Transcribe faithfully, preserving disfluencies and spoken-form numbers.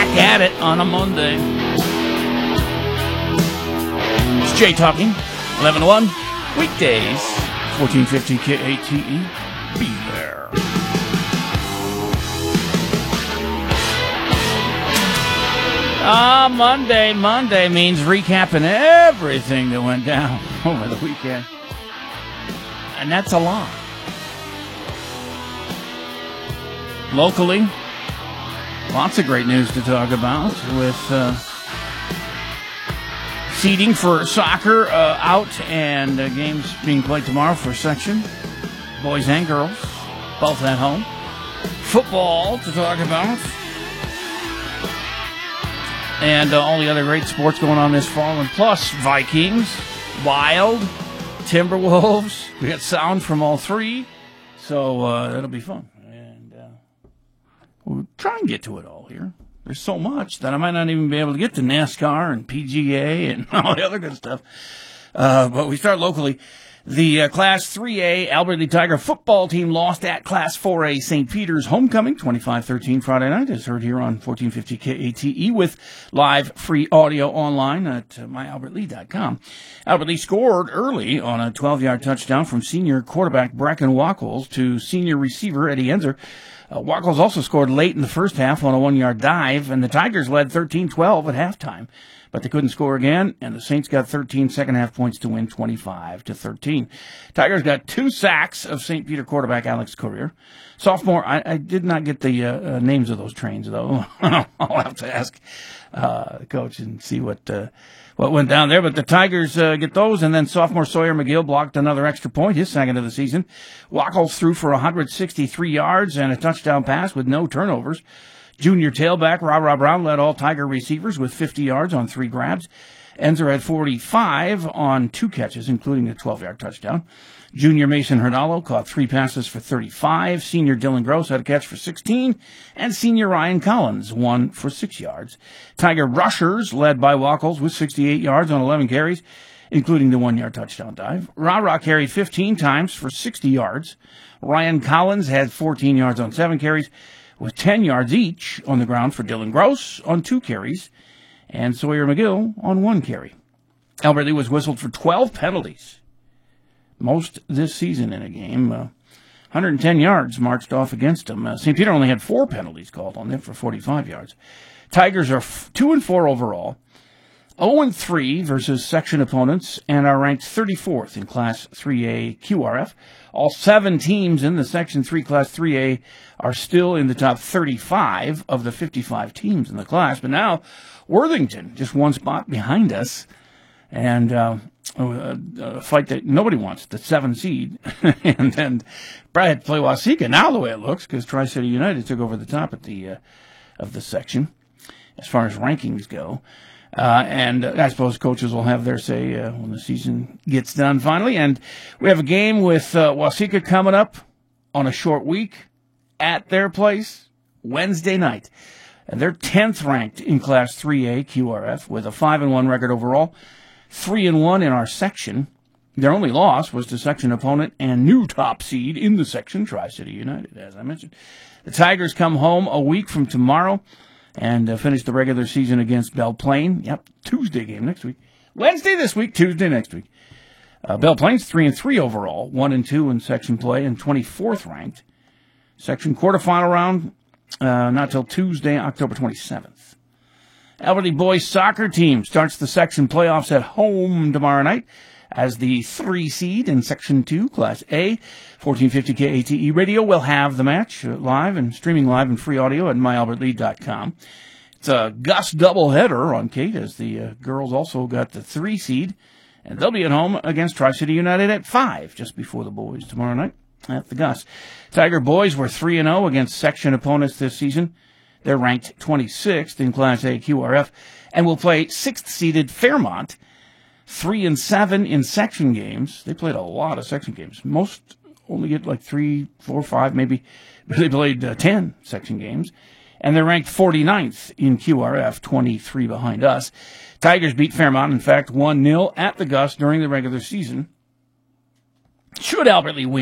back at it on a Monday. It's Jay talking, eleven to one, weekdays, fourteen fifty K A T E. Be there. Ah, Monday. Monday means recapping everything that went down over the weekend. And that's a lot. Locally, lots of great news to talk about with uh, seeding for soccer uh, out and uh, games being played tomorrow for section. Boys and girls, both at home. Football to talk about. And uh, all the other great sports going on this fall. And plus, Vikings, Wild, Timberwolves. We got sound from all three. So uh, it'll be fun. And uh, we'll try and get to it all here. There's so much that I might not even be able to get to NASCAR and P G A and all the other good stuff. Uh, but we start locally. The uh, Class three A Albert Lea Tiger football team lost at Class four A Saint Peter's homecoming twenty-five thirteen Friday night, as heard here on fourteen fifty K A T E with live free audio online at uh, my albert lee dot com. Albert Lea scored early on a twelve-yard touchdown from senior quarterback Bracken Wackles to senior receiver Eddie Enzer. Uh, Wackles also scored late in the first half on a one-yard dive, and the Tigers led thirteen twelve at halftime. But they couldn't score again, and the Saints got thirteen second-half points to win twenty-five to thirteen. Tigers got two sacks of Saint Peter quarterback Alex Courier. Sophomore, I, I did not get the uh, uh, names of those trains, though. I'll have to ask uh, the coach and see what uh, what went down there. But the Tigers uh, get those, and then sophomore Sawyer McGill blocked another extra point, his second of the season. Wackles threw for one hundred sixty-three yards and a touchdown pass with no turnovers. Junior tailback Ra-Ra Brown led all Tiger receivers with fifty yards on three grabs. Enzer had forty-five on two catches, including a twelve-yard touchdown. Junior Mason Hernallo caught three passes for thirty-five. Senior Dylan Gross had a catch for sixteen. And senior Ryan Collins, one for six yards. Tiger rushers led by Wackles with sixty-eight yards on eleven carries, including the one-yard touchdown dive. Ra-Ra carried fifteen times for sixty yards. Ryan Collins had fourteen yards on seven carries, with ten yards each on the ground for Dylan Gross on two carries, and Sawyer McGill on one carry. Albert Lea was whistled for twelve penalties, most this season in a game. Uh, one hundred ten yards marched off against them. Uh, Saint Peter only had four penalties called on them for forty-five yards. Tigers are f- two and four overall, zero and three versus section opponents, and are ranked thirty-fourth in Class three A Q R F. All seven teams in the Section three Class three A are still in the top thirty-five of the fifty-five teams in the class. But now Worthington, just one spot behind us, and uh, a, a fight that nobody wants, the seven seed. and then Brad had to play Waseca now the way it looks, because Tri-City United took over the top at the uh, of the section as far as rankings go. Uh, and uh, I suppose coaches will have their say uh, when the season gets done finally. And we have a game with uh, Waseca coming up on a short week at their place Wednesday night. And they're tenth ranked in Class three A Q R F with a five and one record overall, three and one in our section. Their only loss was to section opponent and new top seed in the section, Tri-City United, as I mentioned. The Tigers come home a week from tomorrow and uh, finish the regular season against Belle Plaine. Yep, Tuesday game next week. Wednesday this week, Tuesday next week. Uh, Belle Plaine's three and three overall, one and two in section play, and twenty-fourth ranked. Section quarterfinal round, uh, not till Tuesday, October twenty-seventh. Albert Lea boys soccer team starts the section playoffs at home tomorrow night as the three seed in Section two, Class A. fourteen fifty K A T E Radio will have the match uh, live and streaming live and free audio at my albert lee dot com. It's a Gus doubleheader on Kate, as the uh, girls also got the three seed, and they'll be at home against Tri-City United at five, just before the boys tomorrow night at the Gus. Tiger boys were three and oh against section opponents this season. They're ranked twenty-sixth in Class A Q R F and will play sixth-seeded Fairmont, three and seven in section games. They played a lot of section games. Most only get like three, four, five, maybe. But they played uh, ten section games. And they're ranked forty-ninth in Q R F, twenty-three behind us. Tigers beat Fairmont, in fact, one nil at the Gus during the regular season. Should Albert Lea win